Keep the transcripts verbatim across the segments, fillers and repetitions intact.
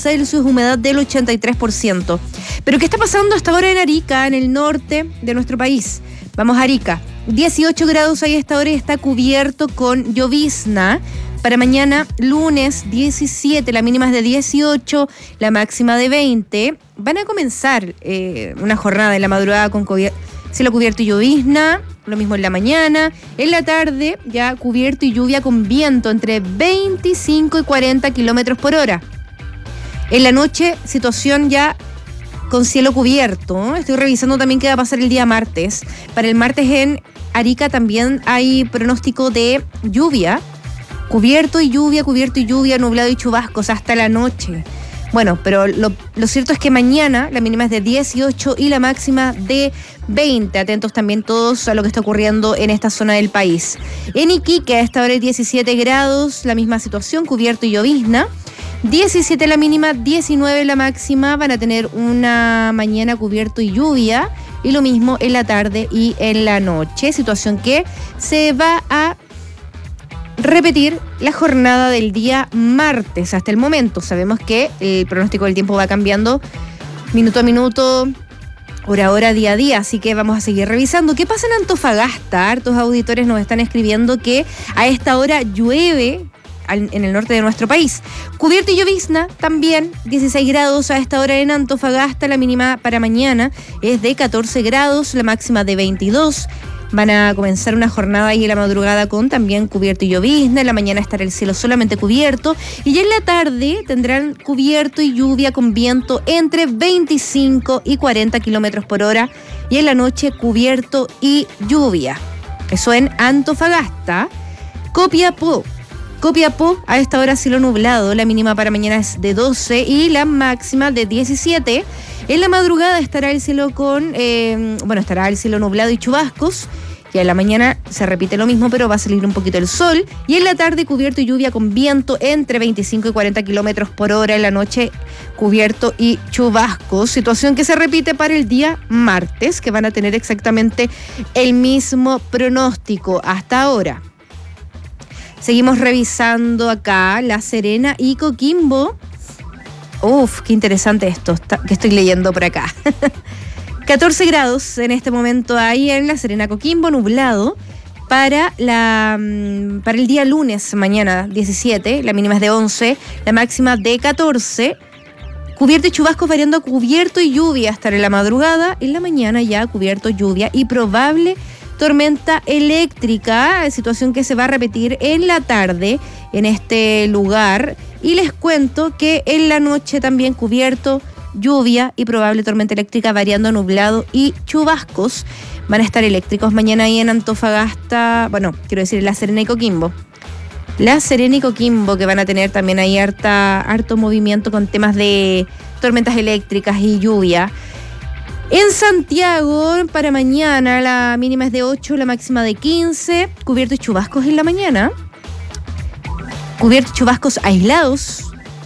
Celsius, humedad del ochenta y tres por ciento. Pero ¿qué está pasando hasta ahora en Arica, en el norte de nuestro país? Vamos a Arica. dieciocho grados ahí a esta hora y está cubierto con llovizna. Para mañana, lunes diecisiete, la mínima es de dieciocho, la máxima de veinte. Van a comenzar eh, una jornada en la madrugada con cubier- cielo cubierto y llovizna, lo mismo en la mañana. En la tarde, ya cubierto y lluvia con viento entre veinticinco y cuarenta kilómetros por hora. En la noche, situación ya con cielo cubierto. Estoy revisando también qué va a pasar el día martes. Para el martes en Arica también hay pronóstico de lluvia. Cubierto y lluvia, cubierto y lluvia, nublado y chubascos hasta la noche. Bueno, pero lo, lo cierto es que mañana la mínima es de dieciocho y la máxima de veinte. Atentos también todos a lo que está ocurriendo en esta zona del país. En Iquique a esta hora hay diecisiete grados, la misma situación, cubierto y llovizna. diecisiete la mínima, diecinueve la máxima. Van a tener una mañana cubierto y lluvia. Y lo mismo en la tarde y en la noche. Situación que se va a repetir la jornada del día martes. Hasta el momento sabemos que el pronóstico del tiempo va cambiando minuto a minuto, hora a hora, día a día, así que vamos a seguir revisando. ¿Qué pasa en Antofagasta? Hartos auditores nos están escribiendo que a esta hora llueve en el norte de nuestro país. Cubierto y llovizna también, dieciséis grados a esta hora en Antofagasta. La mínima para mañana es de catorce grados, la máxima de veintidós. Van a comenzar una jornada ahí en la madrugada con también cubierto y llovizna. En la mañana estará el cielo solamente cubierto. Y ya en la tarde tendrán cubierto y lluvia con viento entre veinticinco y cuarenta kilómetros por hora. Y en la noche cubierto y lluvia. Eso en Antofagasta. Copiapó. Copiapó, a esta hora cielo nublado. La mínima para mañana es de doce y la máxima de diecisiete. En la madrugada estará el cielo con, eh, bueno, estará el cielo nublado y chubascos. Y en la mañana se repite lo mismo, pero va a salir un poquito el sol. Y en la tarde cubierto y lluvia con viento entre veinticinco y cuarenta kilómetros por hora. En la noche cubierto y chubascos. Situación que se repite para el día martes, que van a tener exactamente el mismo pronóstico hasta ahora. Seguimos revisando acá La Serena y Coquimbo. Uf, qué interesante esto que estoy leyendo por acá. catorce grados en este momento ahí en La Serena, Coquimbo, nublado. Para, la, para el día lunes, mañana diecisiete, la mínima es de once, la máxima de catorce. Cubierto y chubascos variando a cubierto y lluvia hasta en la madrugada. En la mañana ya cubierto, lluvia y probable tormenta eléctrica, situación que se va a repetir en la tarde en este lugar. Y les cuento que en la noche también cubierto, lluvia y probable tormenta eléctrica variando nublado y chubascos. Van a estar eléctricos mañana ahí en Antofagasta, bueno, quiero decir La Serena y Coquimbo. La Serena y Coquimbo, que van a tener también ahí harta, harto movimiento con temas de tormentas eléctricas y lluvia. En Santiago, para mañana, la mínima es de ocho, la máxima de quince. Cubierto y chubascos en la mañana. Cubierto y chubascos aislados.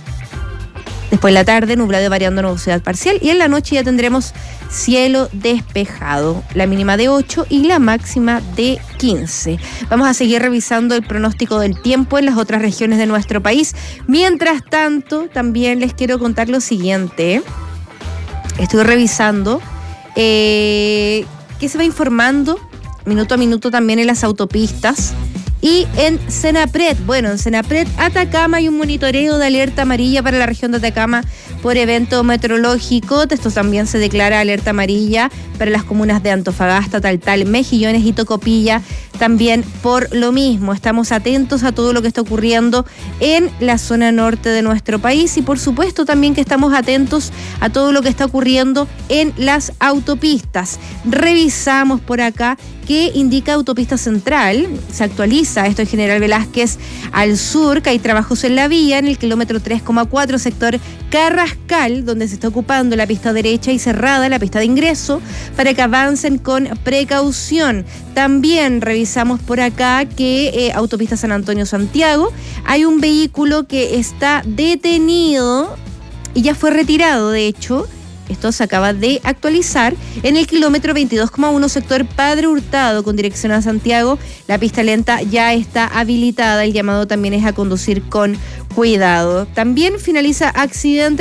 Después en la tarde, nublado y variando nubosidad parcial. Y en la noche ya tendremos cielo despejado. La mínima de ocho y la máxima de quince. Vamos a seguir revisando el pronóstico del tiempo en las otras regiones de nuestro país. Mientras tanto, también les quiero contar lo siguiente. Estoy revisando eh, que se va informando minuto a minuto también en las autopistas y en Senapred. Bueno, en Senapred Atacama hay un monitoreo de alerta amarilla para la región de Atacama por evento meteorológico. Esto también se declara alerta amarilla para las comunas de Antofagasta, Taltal, Mejillones y Tocopilla. También por lo mismo, estamos atentos a todo lo que está ocurriendo en la zona norte de nuestro país y por supuesto también que estamos atentos a todo lo que está ocurriendo en las autopistas. Revisamos por acá que indica Autopista Central, se actualiza esto en General Velázquez al sur, que hay trabajos en la vía en el kilómetro tres coma cuatro, sector Carrascal, donde se está ocupando la pista derecha y cerrada la pista de ingreso para que avancen con precaución. También revisamos por acá que eh, Autopista San Antonio-Santiago, hay un vehículo que está detenido y ya fue retirado, de hecho. Esto se acaba de actualizar en el kilómetro veintidós coma uno, sector Padre Hurtado, con dirección a Santiago. La pista lenta ya está habilitada. El llamado también es a conducir con cuidado. También finaliza accidente